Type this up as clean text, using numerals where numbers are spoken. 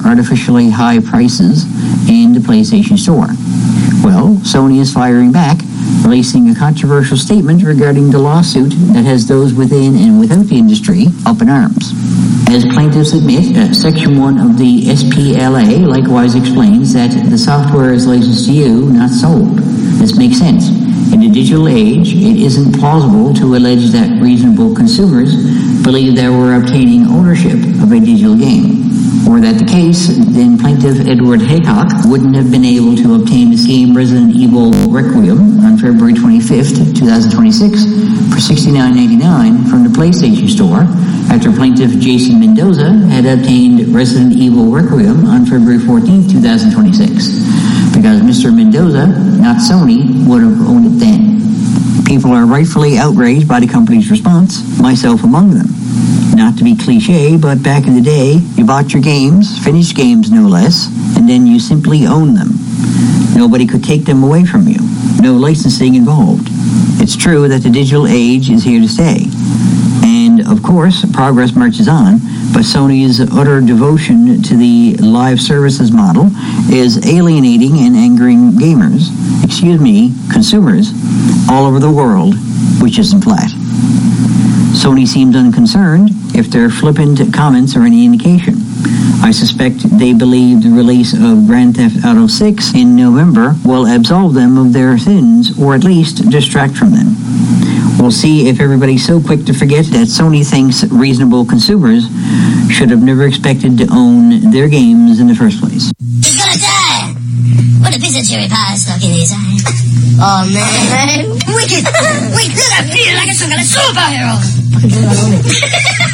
artificially high prices in the PlayStation Store. Well, Sony is firing back, releasing a controversial statement regarding the lawsuit that has those within and without the industry up in arms. As plaintiffs admit, Section 1 of the SPLA likewise explains that the software is licensed to you, not sold. This makes sense. In the digital age, it isn't plausible to allege that reasonable consumers believe they were obtaining ownership of a digital game. Were that the case, then plaintiff Edward Haycock wouldn't have been able to obtain his game Resident Evil Requiem on February 25th, 2026 for $69.99 from the PlayStation Store after plaintiff Jason Mendoza had obtained Resident Evil Requiem on February 14th, 2026. Because Mr. Mendoza, not Sony, would have owned it then. People are rightfully outraged by the company's response, myself among them. Not to be cliche, but back in the day, you bought your games, finished games no less, and then you simply own them. Nobody could take them away from you. No licensing involved. It's true that the digital age is here to stay. And, of course, progress marches on, but Sony's utter devotion to the live services model is alienating and angering consumers, all over the world, which isn't flat. Sony seems unconcerned if their flippant comments are any indication. I suspect they believe the release of Grand Theft Auto 6 in November will absolve them of their sins, or at least distract from them. We'll see if everybody's so quick to forget that Sony thinks reasonable consumers should have never expected to own their games in the first place. He's gonna die! What a piece of cherry pie stuck in his eye. Oh, man. Wicked! Wait, look, I feel like I'm some kind of superhero!